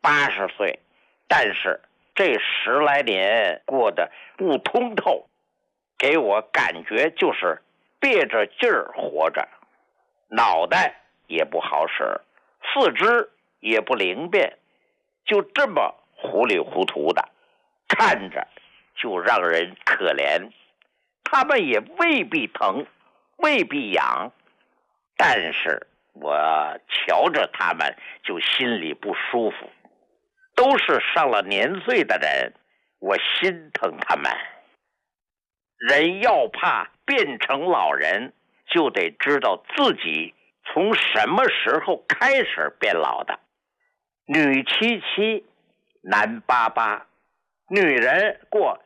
80岁，但是这10来年过得不通透，给我感觉就是憋着劲儿活着，脑袋也不好使，四肢也不灵便，就这么糊里糊涂的，看着就让人可怜。他们也未必疼，未必痒，但是我瞧着他们就心里不舒服。都是上了年岁的人，我心疼他们。人要怕变成老人，就得知道自己从什么时候开始变老的。女77，男88，女人过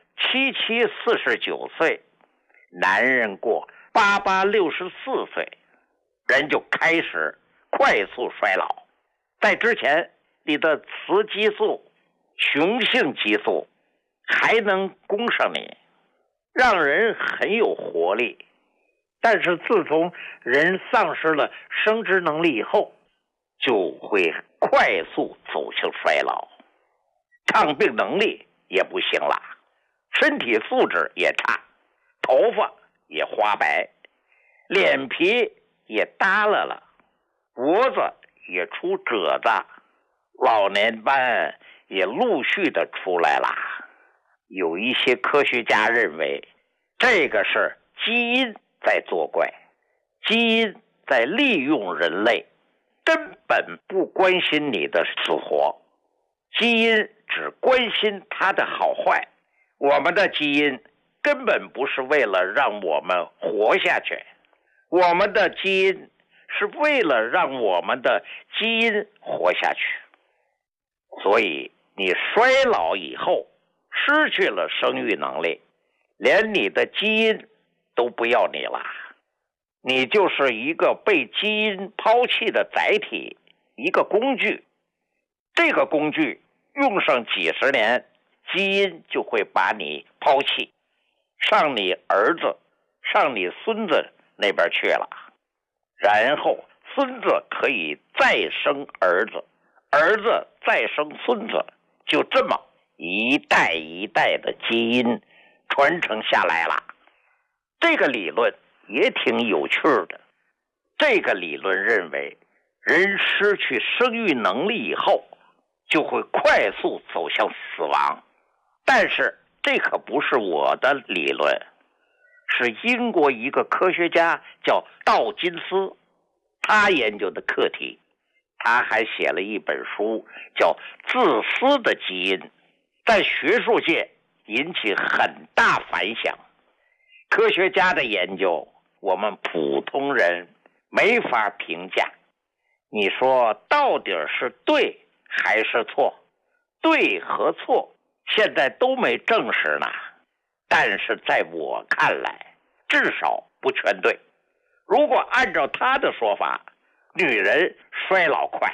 77 49岁，男人过88 64岁，人就开始快速衰老。在之前，你的雌激素、雄性激素还能供上你，让人很有活力。但是自从人丧失了生殖能力以后，就会快速走向衰老，抗病能力也不行了，身体素质也差，头发也花白，脸皮也耷拉了，脖子也出褶子，老年斑也陆续的出来了。有一些科学家认为，这个是基因在作怪，基因在利用人类，根本不关心你的死活，基因只关心它的好坏。我们的基因根本不是为了让我们活下去，我们的基因是为了让我们的基因活下去。所以你衰老以后失去了生育能力，连你的基因都不要你了，你就是一个被基因抛弃的载体，一个工具。这个工具用上几十年，基因就会把你抛弃，上你儿子、上你孙子那边去了，然后孙子可以再生儿子，儿子再生孙子，就这么一代一代的基因传承下来了。这个理论也挺有趣的。这个理论认为，人失去生育能力以后，就会快速走向死亡。但是这可不是我的理论，是英国一个科学家叫道金斯，他研究的课题。他还写了一本书叫《自私的基因》，在学术界引起很大反响。科学家的研究，我们普通人没法评价。你说到底是对还是错？对和错现在都没证实呢，但是在我看来，至少不全对。如果按照他的说法，女人衰老快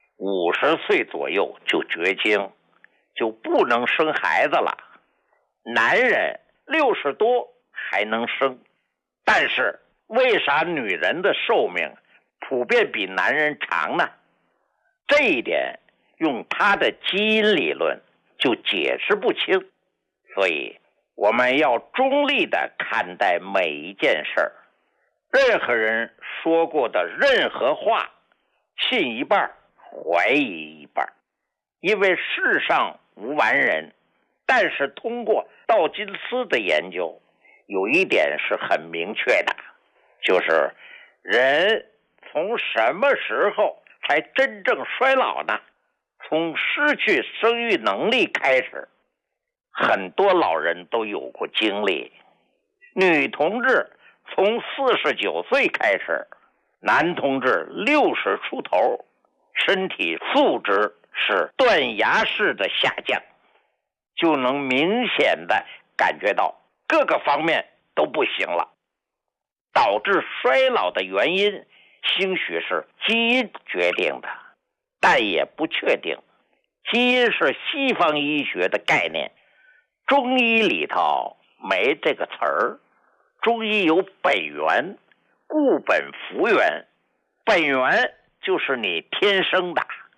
，50岁左右就绝经，就不能生孩子了。男人60多还能生，但是为啥女人的寿命普遍比男人长呢？这一点用他的基因理论就解释不清。所以我们要中立的看待每一件事儿，任何人说过的任何话，信一半，怀疑一半。因为世上无完人，但是通过道金斯的研究，有一点是很明确的，就是人从什么时候才真正衰老呢？从失去生育能力开始。很多老人都有过经历，女同志从49岁开始，男同志60出头，身体素质是断崖式的下降，就能明显的感觉到各个方面都不行了。导致衰老的原因兴许是基因决定的，但也不确定。基因是西方医学的概念，中医里头没这个词儿。中医有本源，固本复原，本源就是你天生的，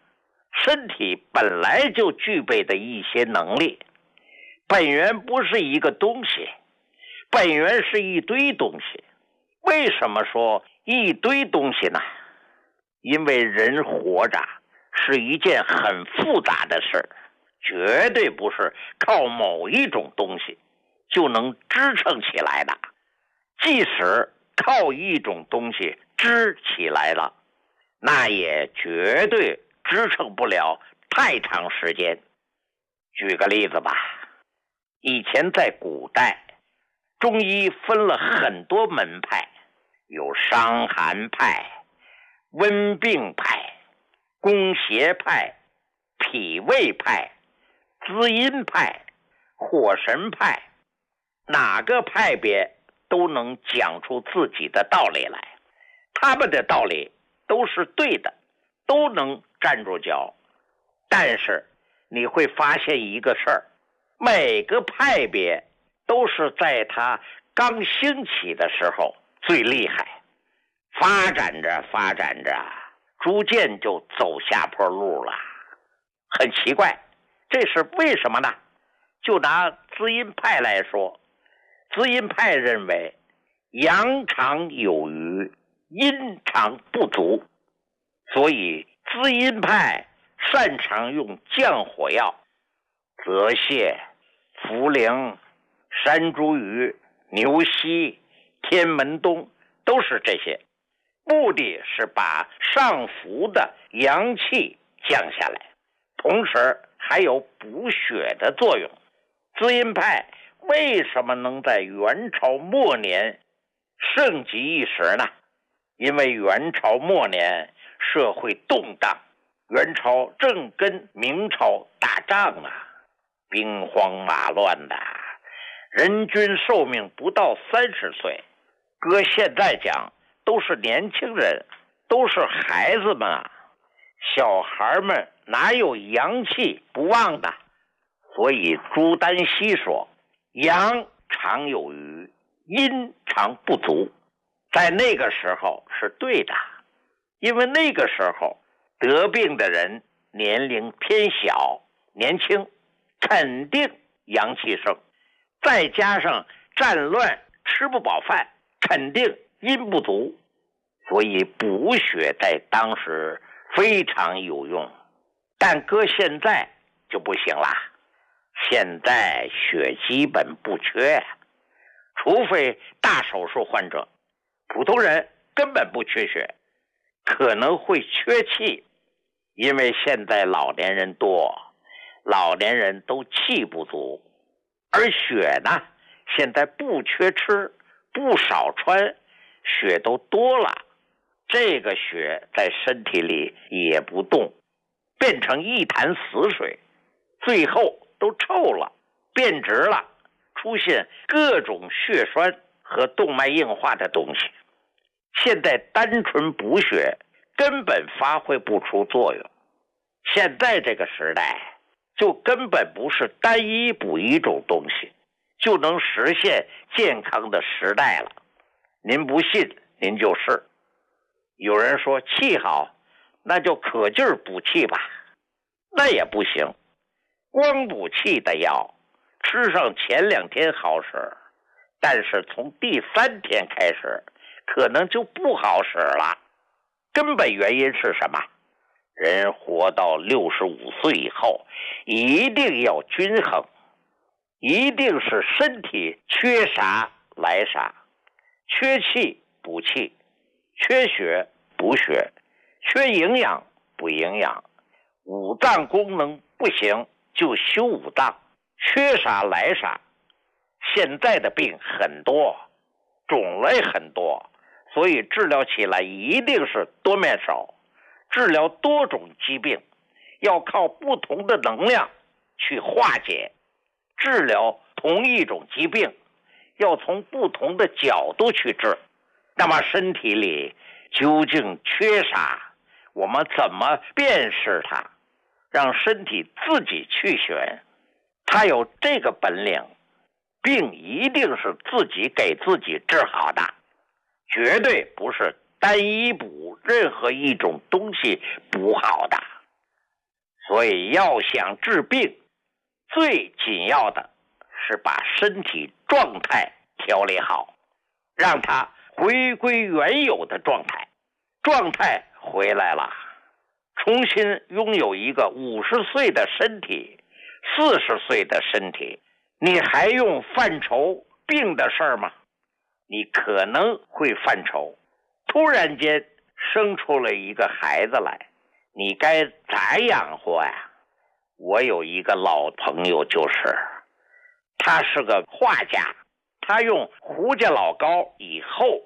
身体本来就具备的一些能力，本源不是一个东西，本源是一堆东西。为什么说一堆东西呢？因为人活着是一件很复杂的事，绝对不是靠某一种东西就能支撑起来的。即使靠一种东西支起来了，那也绝对支撑不了太长时间。举个例子吧，以前在古代，中医分了很多门派，有伤寒派、温病派、攻邪派、脾胃派、滋阴派、火神派，哪个派别都能讲出自己的道理来，他们的道理都是对的，都能站住脚。但是你会发现一个事儿，每个派别都是在它刚兴起的时候最厉害，发展着发展着，逐渐就走下坡路了。很奇怪，这是为什么呢？就拿滋阴派来说，滋阴派认为阳常有余，阴常不足，所以滋阴派擅长用降火药，泽泻、茯苓、山茱萸、牛膝、天门冬，都是这些，目的是把上浮的阳气降下来，同时还有补血的作用。滋阴派为什么能在元朝末年盛极一时呢？因为元朝末年社会动荡，元朝正跟明朝打仗啊，兵荒马乱的，人均寿命不到30岁，搁现在讲都是年轻人，都是孩子们啊，小孩们哪有阳气不旺的？所以朱丹溪说阳常有余，阴常不足，在那个时候是对的，因为那个时候得病的人年龄偏小，年轻，肯定阳气盛，再加上战乱吃不饱饭，肯定阴不足，所以补血在当时非常有用。但搁现在就不行了，现在血基本不缺，除非大手术患者，普通人根本不缺血，可能会缺气，因为现在老年人多，老年人都气不足，而血呢，现在不缺吃，不少穿，血都多了，这个血在身体里也不动，变成一潭死水，最后都臭了，变质了，出现各种血栓和动脉硬化的东西。现在单纯补血根本发挥不出作用，现在这个时代就根本不是单一补一种东西就能实现健康的时代了。您不信您就试。有人说气好，那就可劲儿补气吧，那也不行，光补气的药吃上前2天好使，但是从第3天开始可能就不好使了。根本原因是什么？人活到65岁以后一定要均衡，一定是身体缺啥来啥，缺气补气，缺血补血，缺营养补营养，五脏功能不行就修五脏，缺啥来啥。现在的病很多，种类很多，所以治疗起来一定是多面手，治疗多种疾病要靠不同的能量去化解，治疗同一种疾病要从不同的角度去治。那么身体里究竟缺啥，我们怎么辨识它，让身体自己去选。它有这个本领，病一定是自己给自己治好的，绝对不是单一补任何一种东西补好的。 所以要想治病，最紧要的是把身体状态调理好，让它回归原有的状态。状态回来了，重新拥有一个50岁的身体，40岁的身体，你还用犯愁病的事儿吗？你可能会犯愁，突然间生出了一个孩子来，你该咋养活呀？我有一个老朋友，他是个画家，他用胡家老高以后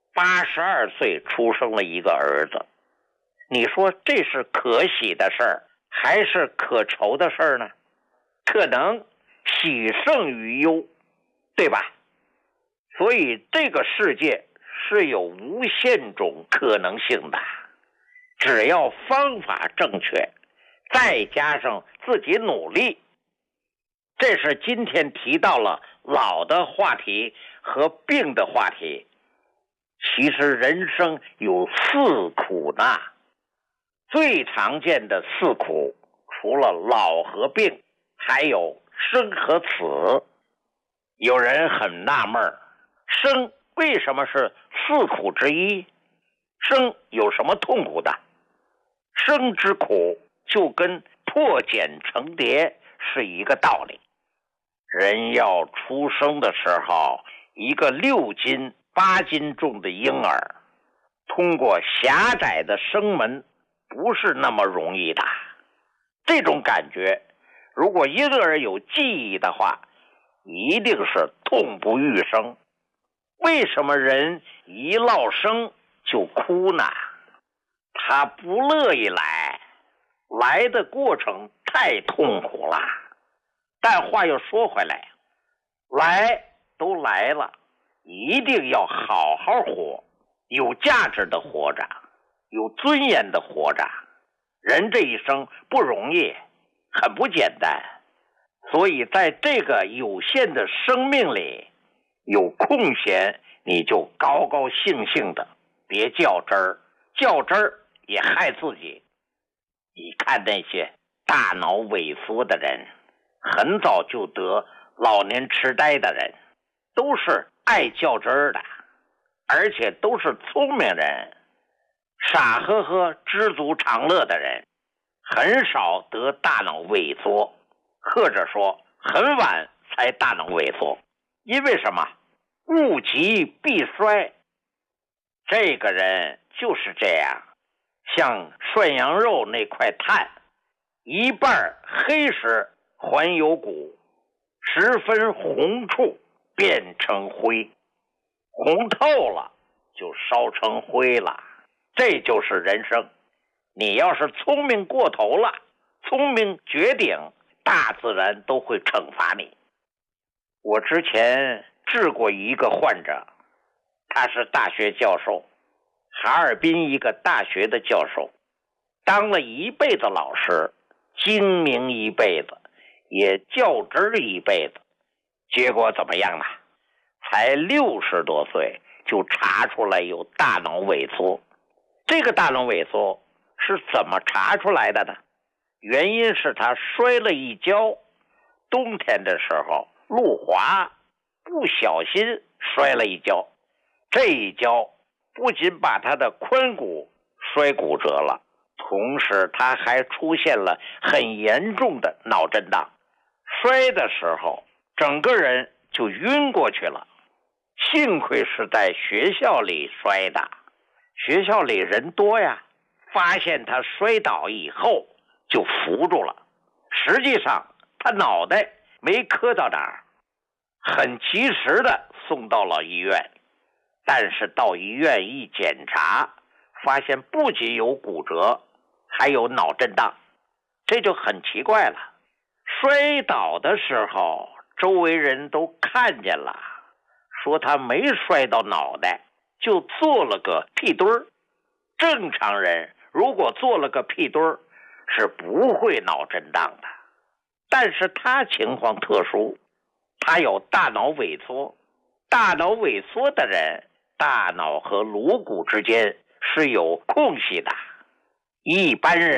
82岁出生了一个儿子。你说这是可喜的事儿还是可愁的事儿呢？可能喜胜于忧，对吧？所以这个世界是有无限种可能性的，只要方法正确，再加上自己努力。这是今天提到了老的话题和病的话题。其实人生有4苦呢，最常见的4苦，除了老和病，还有生和死。有人很纳闷，生为什么是4苦之一？生有什么痛苦的？生之苦就跟破茧成蝶是一个道理。人要出生的时候，一个6斤8斤重的婴儿，通过狭窄的生门不是那么容易的。这种感觉，如果婴儿有记忆的话，一定是痛不欲生。为什么人一落生就哭呢？他不乐意来，来的过程太痛苦了。但话又说回来，来都来了，一定要好好活，有价值的活着，有尊严的活着。人这一生不容易，很不简单。所以在这个有限的生命里，有空闲你就高高兴兴的，别较真儿，较真儿也害自己。你看那些大脑萎缩的人，很早就得老年痴呆的人，都是爱较真儿的，而且都是聪明人，傻呵呵知足常乐的人，很少得大脑萎缩，或者说很晚才大脑萎缩。因为什么？物极必衰。这个人就是这样，像涮羊肉那块炭，一半黑时还有骨，十分红处变成灰，红透了就烧成灰了。这就是人生。你要是聪明过头了，聪明绝顶，大自然都会惩罚你。我之前治过一个患者，他是大学教授，哈尔滨一个大学的教授，当了一辈子老师，精明一辈子，也较真一辈子。结果怎么样呢？才60多岁就查出来有大脑萎缩。这个大脑萎缩是怎么查出来的呢？原因是他摔了一跤，冬天的时候路滑，不小心摔了一跤。这一跤不仅把他的髋骨摔骨折了，同时他还出现了很严重的脑震荡。摔的时候整个人就晕过去了。幸亏是在学校里摔的，学校里人多呀，发现他摔倒以后就扶住了。实际上他脑袋没磕到哪儿，很及时的送到了医院。但是到医院一检查，发现不仅有骨折，还有脑震荡。这就很奇怪了。摔倒的时候周围人都看见了，说他没摔到脑袋，就做了个屁墩儿。正常人如果做了个屁墩儿是不会脑震荡的，但是他情况特殊，他有大脑萎缩。大脑萎缩的人，大脑和颅骨之间是有空隙的，一般人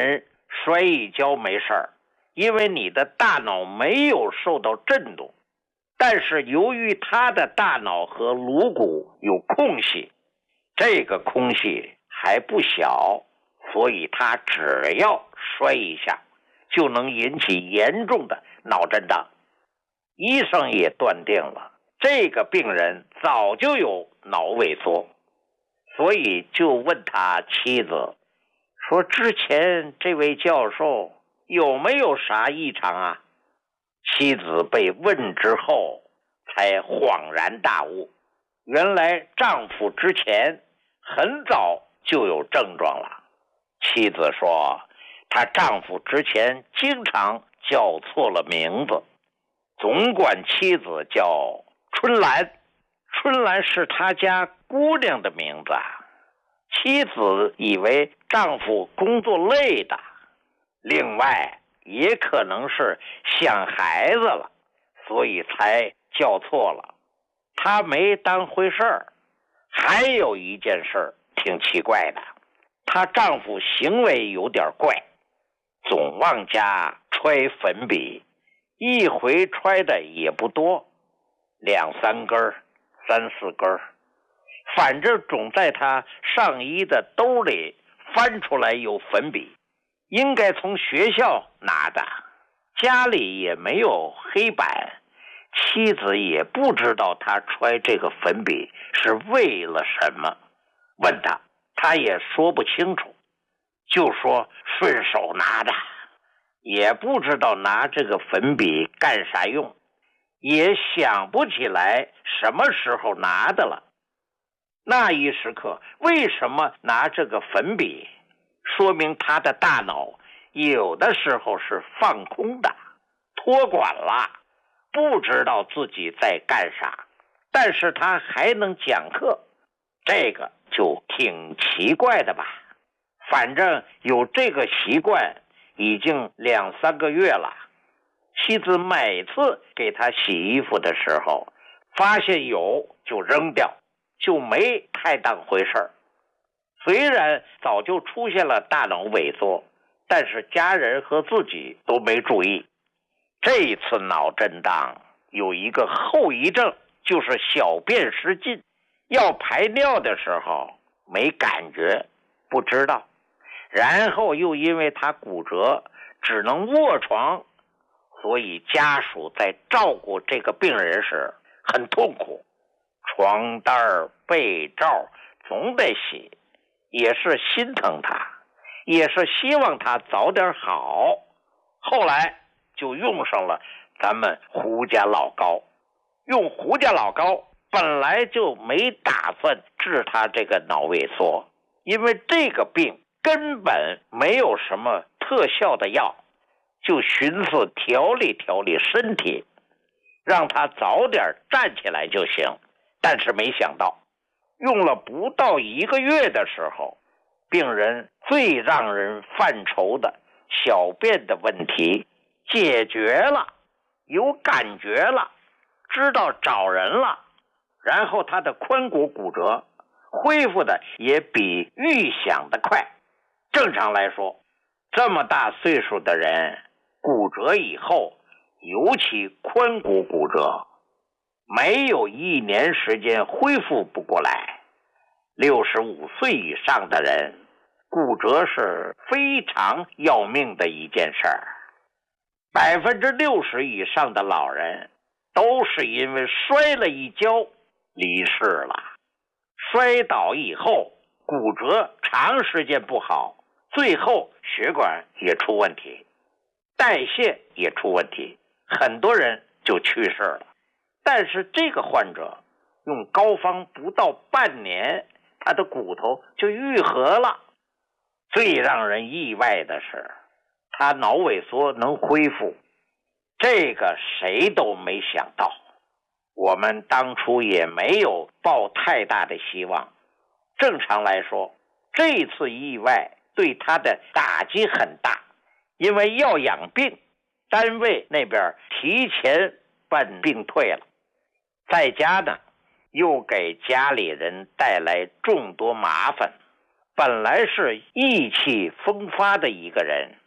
摔一跤没事儿，因为你的大脑没有受到震动。但是由于他的大脑和颅骨有空隙，这个空隙还不小，所以他只要摔一下就能引起严重的脑震荡。医生也断定了这个病人早就有脑萎缩，所以就问他妻子说，之前这位教授有没有啥异常啊？妻子被问之后才恍然大悟，原来丈夫之前很早就有症状了。妻子说，她丈夫之前经常叫错了名字，总管妻子叫春兰，春兰是他家姑娘的名字啊。妻子以为丈夫工作累的，另外也可能是想孩子了，所以才叫错了。她没当回事儿。还有一件事挺奇怪的，她丈夫行为有点怪，总往家揣粉笔，一回揣的也不多，2、3根、3、4根，反正总在他上衣的兜里翻出来有粉笔，应该从学校拿的。家里也没有黑板，妻子也不知道他揣这个粉笔是为了什么，问他也说不清楚，就说顺手拿的，也不知道拿这个粉笔干啥用，也想不起来什么时候拿的了。那一时刻为什么拿这个粉笔，说明他的大脑有的时候是放空的，脱管了，不知道自己在干啥，但是他还能讲课，这个就挺奇怪的吧。反正有这个习惯已经2、3个月了。妻子每次给他洗衣服的时候，发现有就扔掉，就没太当回事儿。虽然早就出现了大脑萎缩，但是家人和自己都没注意。这一次脑震荡有一个后遗症，就是小便失禁，要排尿的时候没感觉，不知道，然后又因为他骨折只能卧床，所以家属在照顾这个病人时很痛苦，床单被罩总得洗，也是心疼他，也是希望他早点好。后来就用上了咱们胡家老膏，用胡家老膏本来就没打算治他这个脑萎缩，因为这个病根本没有什么特效的药，就寻思调理调理身体，让他早点站起来就行。但是没想到用了不到1个月的时候，病人最让人犯愁的小便的问题解决了，有感觉了，知道找人了，然后他的髋骨骨折恢复的也比预想的快。正常来说，这么大岁数的人骨折以后，尤其髋骨骨折，没有1年时间恢复不过来。65岁以上的人骨折是非常要命的一件事儿。60%以上的老人都是因为摔了一跤离世了。摔倒以后骨折长时间不好，最后血管也出问题，代谢也出问题，很多人就去世了。但是这个患者用膏方不到半年，他的骨头就愈合了。最让人意外的是，他脑萎缩能恢复，这个谁都没想到。我们当初也没有抱太大的希望。正常来说，这次意外对他的打击很大，因为要养病，单位那边提前办病退了，在家呢又给家里人带来众多麻烦。本来是意气风发的一个人，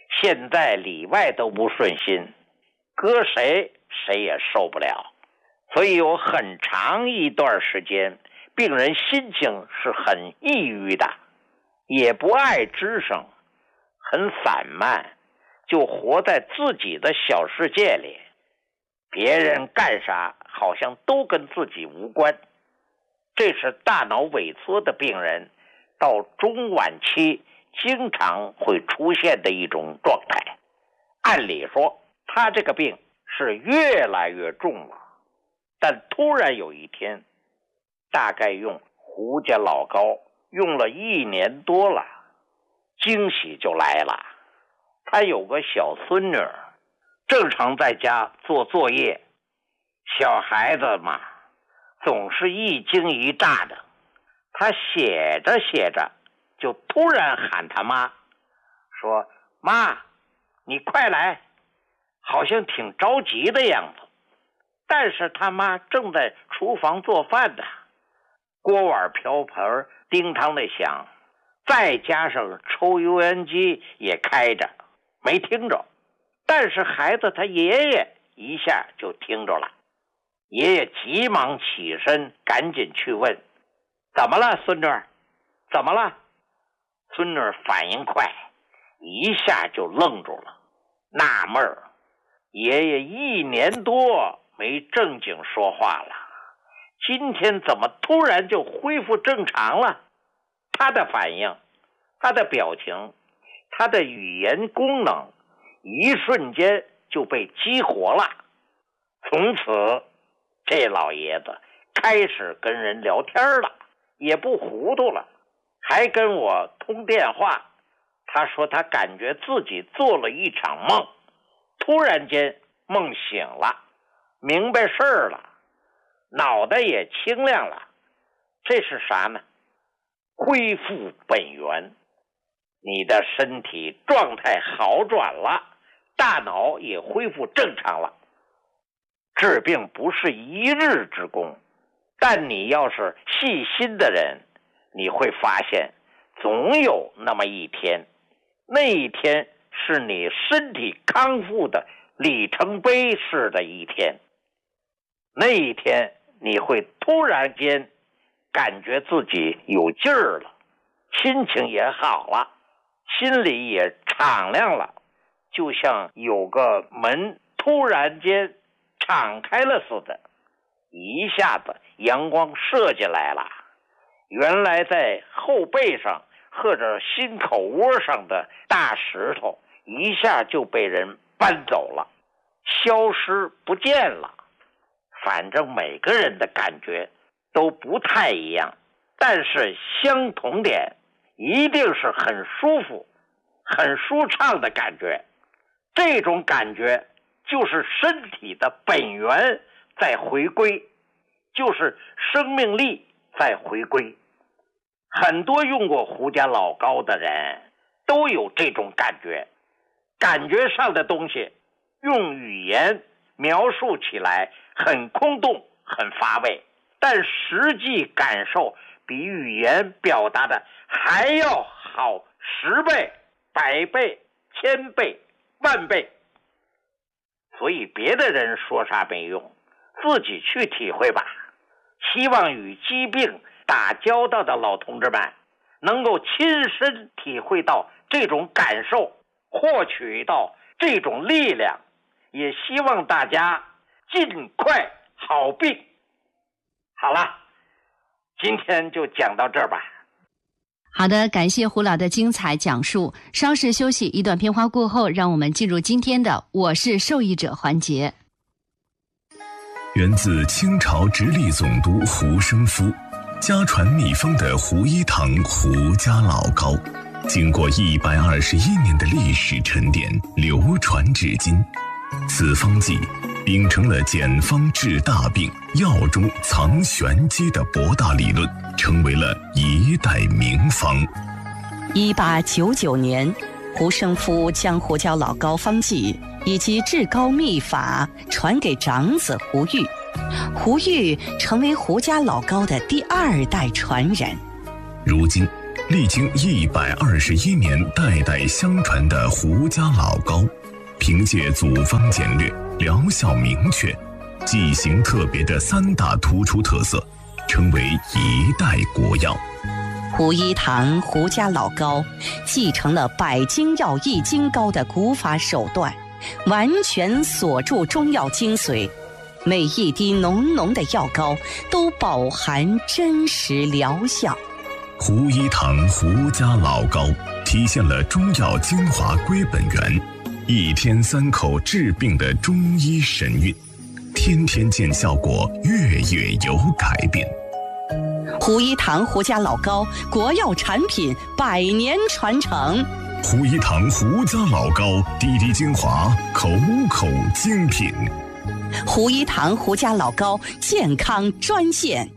现在里外都不顺心，搁谁谁也受不了，所以有很长一段时间，病人心情是很抑郁的，也不爱吱声，很散漫，就活在自己的小世界里，别人干啥好像都跟自己无关。这是大脑萎缩的病人到中晚期经常会出现的一种状态。按理说他这个病是越来越重了，但突然有一天，大概用胡家老膏用了1年多了，惊喜就来了。他有个小孙女，正常在家做作业，小孩子嘛总是一惊一乍的，他写着写着就突然喊他妈，说妈你快来，好像挺着急的样子。但是他妈正在厨房做饭呢，锅碗瓢盆叮当的响，再加上抽油烟机也开着，没听着。但是孩子他爷爷一下就听着了，爷爷急忙起身赶紧去问，怎么了孙女？怎么了？孙女反应快，一下就愣住了，纳闷儿，爷爷1年多没正经说话了，今天怎么突然就恢复正常了？他的反应，他的表情，他的语言功能一瞬间就被激活了。从此这老爷子开始跟人聊天了，也不糊涂了，还跟我通电话。他说他感觉自己做了一场梦，突然间梦醒了，明白事儿了，脑袋也清亮了。这是啥呢？恢复本源，你的身体状态好转了，大脑也恢复正常了。治病不是一日之功，但你要是细心的人，你会发现总有那么一天，那一天是你身体康复的里程碑式的一天。那一天你会突然间感觉自己有劲儿了，心情也好了，心里也敞亮了，就像有个门突然间敞开了似的，一下子阳光射进来了，原来在后背上或者心口窝上的大石头一下就被人搬走了，消失不见了。反正每个人的感觉都不太一样，但是相同点一定是很舒服很舒畅的感觉。这种感觉就是身体的本源在回归，就是生命力在回归。很多用过胡家老膏的人都有这种感觉，感觉上的东西用语言描述起来很空洞很乏味，但实际感受比语言表达的还要好10倍100倍1000倍10000倍。所以别的人说啥没用，自己去体会吧。希望与疾病打交道的老同志们能够亲身体会到这种感受，获取到这种力量，也希望大家尽快好病。好了，今天就讲到这儿吧。 好的，感谢胡老的精彩讲述。稍事休息，一段片花过后，让我们进入今天的我是受益者环节。 源自清朝直隶总督胡生夫，家传秘方的胡一堂胡家老膏，经过121年的历史沉淀，流传至今。此方剂秉承了简方治大病、药中藏玄机的博大理论，成为了一代名方。 1899年，胡生夫将胡椒老膏方剂以及制膏秘法传给长子胡玉，胡玉成为胡家老膏的第2代传人。 如今历经121年代代相传的胡家老高，凭借组方简略、疗效明确、剂型特别的3大突出特色，成为一代国药。 胡一堂胡家老膏继承了百精药易筋膏的古法手段，完全锁住中药精髓，每一滴浓浓的药膏都饱含真实疗效。 胡一堂胡家老膏体现了中药精华归本源，1天3口治病的中医神韵，天天见效果，月月有改变。 胡一堂胡家老膏国药产品100年传承。 胡一堂胡家老膏滴滴精华，口口精品。 胡一堂胡家老膏健康专线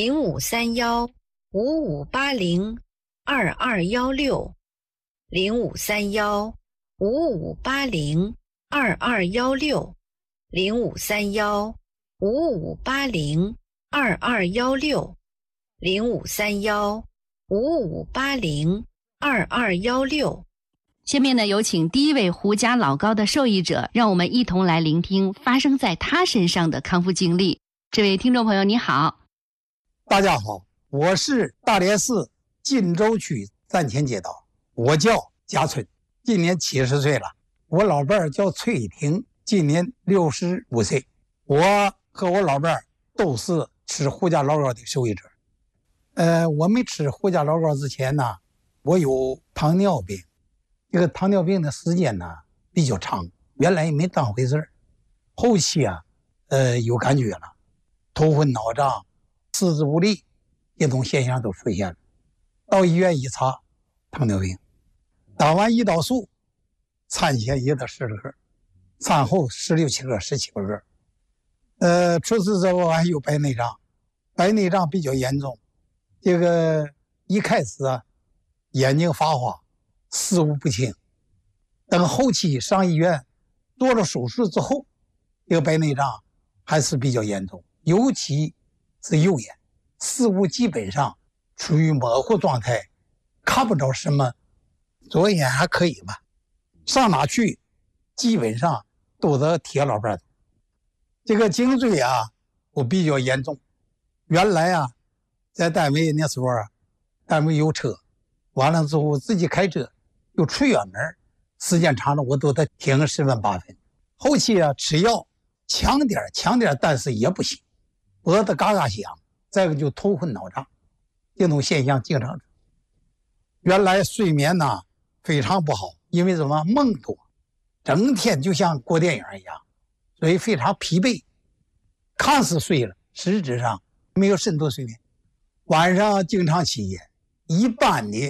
053155802216，053155802216。下面呢，有请第一位胡家老膏的受益者，让我们一同来聆听发生在他身上的康复经历。这位听众朋友你好。 大家好，我是大连市晋州区站前街道，我叫贾春，今年70岁了。我老伴儿叫崔婷，今年65岁。我和我老伴儿都是吃胡家老膏的受益者。我没吃胡家老膏之前呢，我有糖尿病。这个糖尿病的时间呢比较长，原来也没当回事儿，后期有感觉了，头昏脑胀、四肢无力，这种现象都出现了。到医院一查，糖尿病，打完胰岛素，产前也得10个，产后16、7个、17个。除此之外还有白内障，白内障比较严重，这个一开始眼睛发花，视物不清，等后期上医院做了手术之后，这个白内障还是比较严重，尤其是右眼，视物基本上处于模糊状态，看不着什么，左眼还可以吧，上哪去基本上都得贴老伴儿。这个颈椎我比较严重，原来在单位那时候单位有车，完了之后自己开车又出远门，时间长了我都得停10分8分。后期吃药强点，但是也不行，脖子嘎嘎响，再个就头昏脑胀，这种现象经常。原来睡眠非常不好，因为什么梦多，整天就像过电影一样，所以非常疲惫，看似睡了，实质上没有深度睡眠。晚上经常起夜，一般的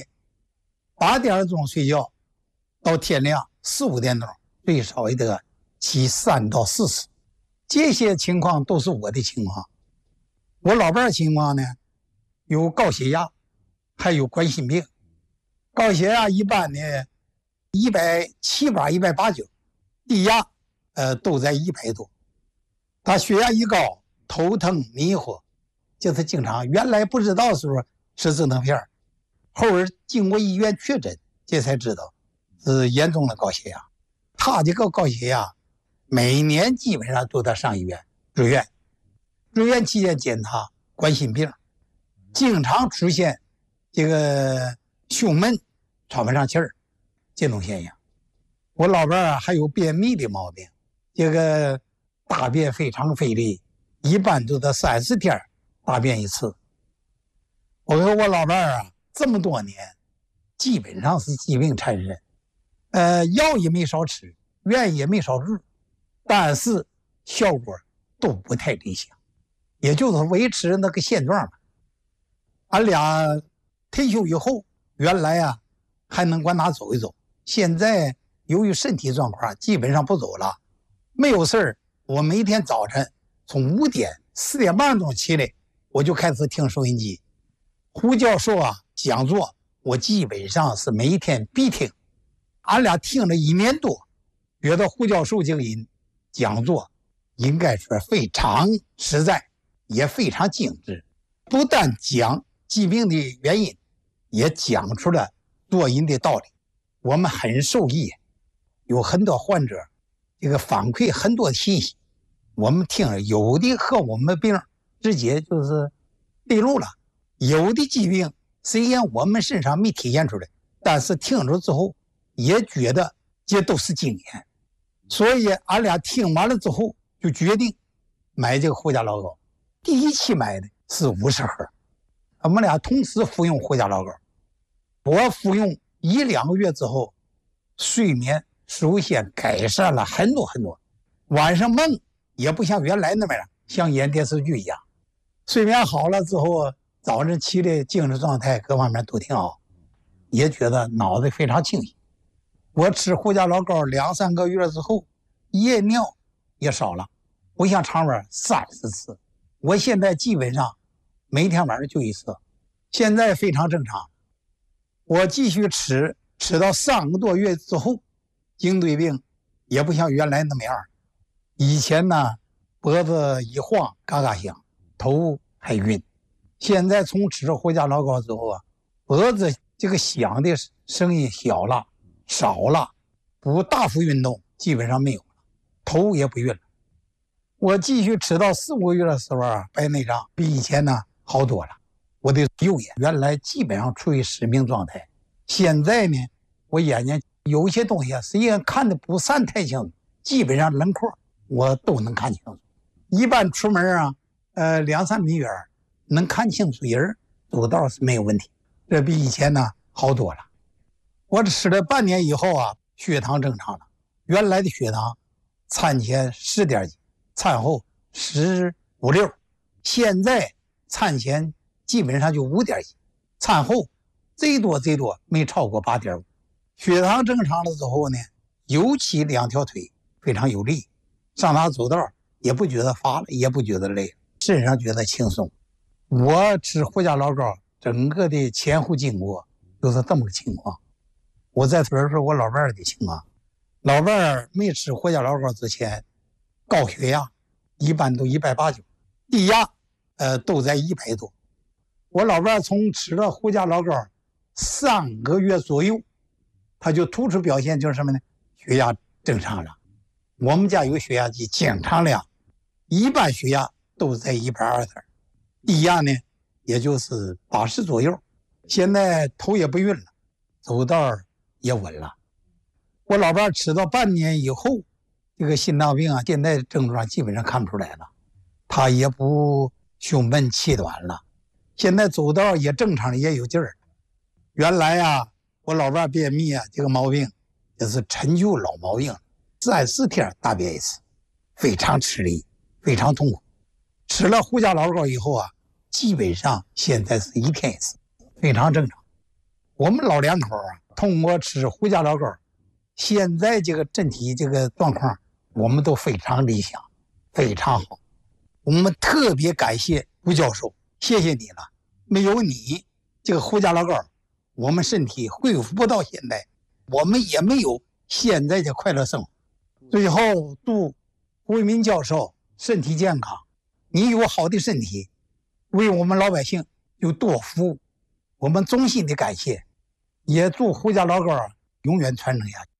8点钟睡觉，到天亮4、5点钟，最少也得起3到4次。这些情况都是我的情况。我老伴儿情况呢，有高血压，还有冠心病。高血压一般的178、189，低压都在100多。他血压一高，头疼迷糊，就是经常原来不知道的时候吃止疼片，后儿经过医院确诊，这才知道是严重的高血压。他这个高血压每年基本上都得上医院住院，住院期间检查冠心病，经常出现这个胸闷喘不上气儿这种现象。我老伴儿还有便秘的毛病，这个大便非常费力，一般都得30天大便一次。我和我老伴儿这么多年基本上是疾病缠身，药也没少吃，院也没少住，但是效果都不太理想，也就是维持那个现状吧。俺俩退休以后，原来还能管他走一走，现在由于身体状况基本上不走了。没有事儿，我每天早晨从5点4点半钟起来，我就开始听收音机。胡教授讲座，我基本上是每一天必听。俺俩听了1年多，觉得胡教授这个人讲座应该说非常实在，也非常精致，不但讲疾病的原因， 也讲出了做人的道理，我们很受益。有很多患者这个反馈很多信息，我们听了有的和我们病直接就是对路了，有的疾病虽然我们身上没体现出来，但是听了之后也觉得这都是经验，所以俺俩听完了之后就决定买这个胡家老膏。第一期买的是50盒，我们俩同时服用胡家老膏。我服用1-2个月之后，睡眠首先改善了很多很多，晚上梦也不像原来那么样，像演电视剧一样。睡眠好了之后，早晨起来精神状态各方面都挺好，也觉得脑子非常清醒。我吃胡家老膏2-3个月之后，夜尿也少了，不像常温30次，我现在基本上每天晚上就1次，现在非常正常。我继续吃到3个多月之后，颈椎病也不像原来那么样。以前呢，脖子一晃嘎嘎响，头还晕。现在从吃胡家老膏之后啊，脖子这个响的声音小了，少了，不大幅运动基本上没有了，头也不晕了。我继续吃到4-5个月的时候啊，白内障比以前呢好多了。我的右眼原来基本上处于失明状态，现在呢，我眼睛有一些东西啊，虽然看的不算太清楚，基本上轮廓我都能看清楚。一般出门啊，2-3米远能看清楚人，走道是没有问题，这比以前呢好多了。我吃了半年以后啊，血糖正常了，原来的血糖餐前10点几，餐后15-16，现在餐前基本上就5点几，餐后最多没超过8.5。血糖正常了之后呢，尤其2条腿非常有力，上哪走道也不觉得乏了，也不觉得累，身上觉得轻松。我吃胡家老膏整个的前后经过就是这么个情况。我再说说我老伴儿的情况。老伴儿没吃胡家老膏之前，高血压一般都180，低压都在100多。我老伴儿从吃了胡家老膏3个月左右，他就突出表现就是什么呢？血压正常了。我们家有血压计，经常量，一般血压都在120，低压呢也就是80左右。现在头也不晕了，走道也稳了。我老伴儿吃到半年以后，这个心脏病啊，现在症状基本上看不出来了，他也不胸闷气短了，现在走道也正常，也有劲儿。原来啊，我老伴儿便秘啊，这个毛病也是陈旧老毛病，3-4天大便一次，非常吃力，非常痛苦。吃了胡家老膏以后啊，基本上现在是1天1次，非常正常。我们老两口啊，通过吃胡家老膏，现在这个身体这个状况我们都非常理想，非常好。我们特别感谢胡教授，谢谢你了，没有你这个胡家老膏，我们身体恢复不到现在，我们也没有现在的快乐生活。最后祝胡为民教授身体健康，你有好的身体，为我们老百姓有多服务，我们衷心的感谢，也祝胡家老膏永远传承下去。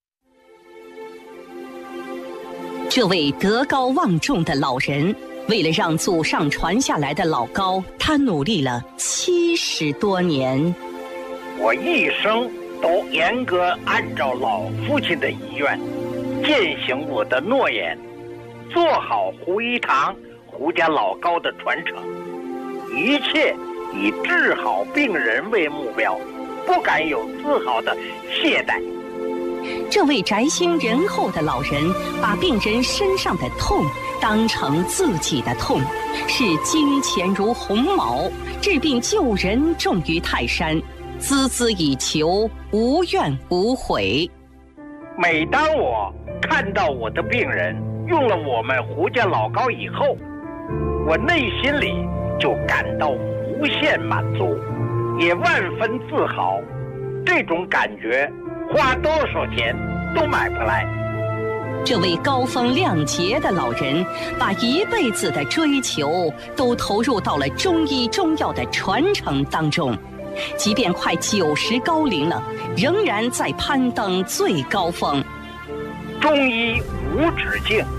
这位德高望重的老人，为了让祖上传下来的老膏，他努力了70多年。 我一生都严格按照老父亲的遗愿，践行我的诺言，做好胡一堂胡家老膏的传承，一切以治好病人为目标，不敢有丝毫的懈怠。 这位宅心仁厚的老人，把病人身上的痛当成自己的痛，视金钱如鸿毛，治病救人重于泰山，孜孜以求，无怨无悔。 每当我看到我的病人用了我们胡家老膏以后，我内心里就感到无限满足，也万分自豪。这种感觉花多少钱都买不来。 这位高风亮节的老人，把一辈子的追求都投入到了中医中药的传承当中， 即便快90高龄了，仍然在攀登最高峰。 中医无止境。